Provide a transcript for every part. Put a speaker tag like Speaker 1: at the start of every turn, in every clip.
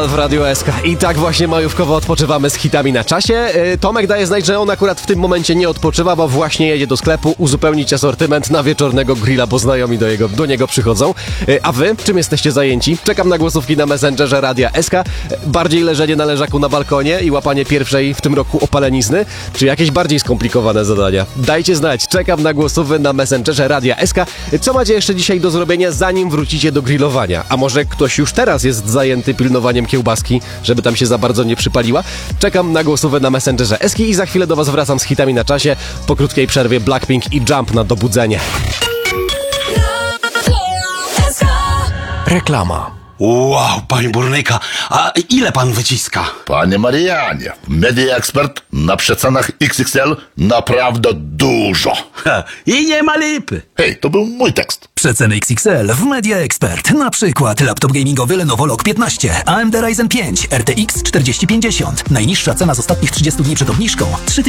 Speaker 1: nadal w Radio SK. I tak właśnie majówkowo odpoczywamy z hitami na czasie. Tomek daje znać, że on akurat w tym momencie nie odpoczywa, bo właśnie jedzie do sklepu uzupełnić asortyment na wieczornego grilla, bo znajomi do niego przychodzą. A wy? Czym jesteście zajęci? Czekam na głosówki na Messengerze Radia SK. Bardziej leżenie na leżaku na balkonie i łapanie pierwszej w tym roku opalenizny? Czy jakieś bardziej skomplikowane zadania? Dajcie znać. Czekam na głosówki na Messengerze Radia SK. Co macie jeszcze dzisiaj do zrobienia, zanim wrócicie do grillowania? A może ktoś już teraz jest zajęty pilnowaniem kiełbaski, żeby tam się za bardzo nie przypaliła? Czekam na głosówkę na Messengerze SK i za chwilę do was wracam z hitami na czasie. Po krótkiej przerwie Blackpink i Jump na dobudzenie.
Speaker 2: Reklama.
Speaker 3: Wow, panie burnyka, a ile pan wyciska?
Speaker 4: Panie Marianie, Media Expert na przecenach XXL naprawdę dużo.
Speaker 3: I nie ma lipy.
Speaker 4: Hej, to był mój tekst.
Speaker 2: Przeceny XXL w Media Expert. Na przykład laptop gamingowy Lenovo Log 15, AMD Ryzen 5, RTX 4050. Najniższa cena z ostatnich 30 dni przed obniżką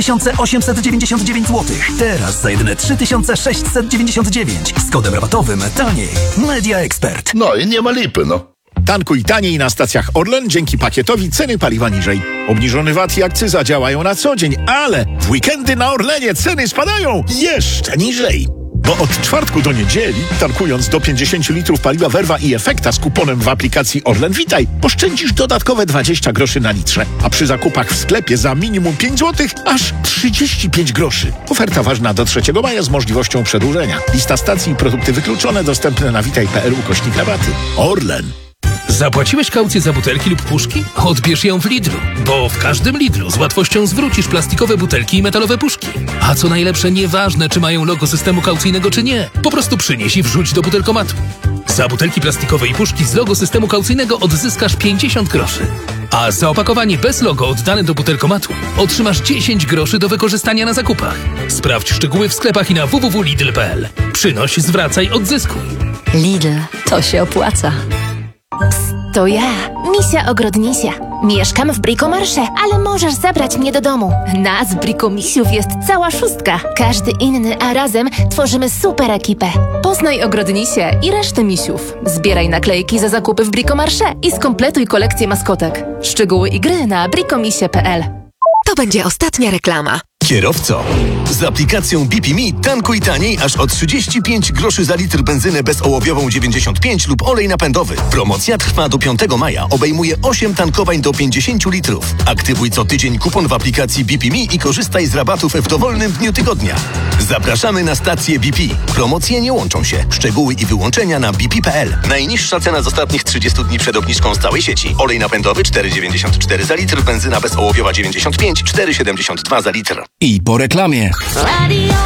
Speaker 2: 3899 zł. Teraz za jedyne 3699. Z kodem rabatowym taniej. Media Expert.
Speaker 4: No i nie ma lipy, no.
Speaker 5: Tankuj taniej na stacjach Orlen dzięki pakietowi ceny paliwa niżej. Obniżony VAT i akcyza działają na co dzień, ale w weekendy na Orlenie ceny spadają jeszcze niżej. Bo od czwartku do niedzieli, tankując do 50 litrów paliwa Verva i Efekta z kuponem w aplikacji Orlen Witaj, oszczędzisz dodatkowe 20 groszy na litrze, a przy zakupach w sklepie za minimum 5 zł aż 35 groszy. Oferta ważna do 3 maja z możliwością przedłużenia. Lista stacji i produkty wykluczone dostępne na witaj.pl/rabaty. Orlen.
Speaker 6: Zapłaciłeś kaucję za butelki lub puszki? Odbierz ją w Lidlu, bo w każdym Lidlu z łatwością zwrócisz plastikowe butelki i metalowe puszki. A co najlepsze, nieważne czy mają logo systemu kaucyjnego czy nie, po prostu przynieś i wrzuć do butelkomatu. Za butelki plastikowe i puszki z logo systemu kaucyjnego odzyskasz 50 groszy. A za opakowanie bez logo oddane do butelkomatu otrzymasz 10 groszy do wykorzystania na zakupach. Sprawdź szczegóły w sklepach i na www.lidl.pl. Przynoś, zwracaj, odzyskuj.
Speaker 7: Lidl, to się opłaca.
Speaker 8: To ja, Misia Ogrodnisia. Mieszkam w Bricomarché, ale możesz zabrać mnie do domu. Nas, Brikomisiów, jest cała szóstka. Każdy inny, a razem tworzymy super ekipę. Poznaj Ogrodnisię i resztę misiów. Zbieraj naklejki za zakupy w Bricomarché i skompletuj kolekcję maskotek. Szczegóły i gry na bricomisie.pl.
Speaker 7: To będzie ostatnia reklama.
Speaker 9: Kierowco, z aplikacją BP.me tankuj taniej aż o 35 groszy za litr benzynę bezołowiową 95 lub olej napędowy. Promocja trwa do 5 maja. Obejmuje 8 tankowań do 50 litrów. Aktywuj co tydzień kupon w aplikacji BP.me i korzystaj z rabatów w dowolnym dniu tygodnia. Zapraszamy na stację BP. Promocje nie łączą się. Szczegóły i wyłączenia na bp.pl. Najniższa cena z ostatnich 30 dni przed obniżką z całej sieci. Olej napędowy 4,94 za litr, benzyna bezołowiowa 95, 4,72 za litr.
Speaker 2: I po reklamie.